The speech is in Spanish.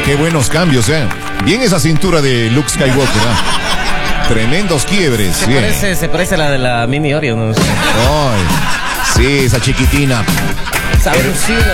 qué buenos cambios, Bien esa cintura de Luke Skywalker, Tremendos quiebres. Se parece a la de la Mini Oreo, ¿no? Ay, sí, esa chiquitina. Sabrosina.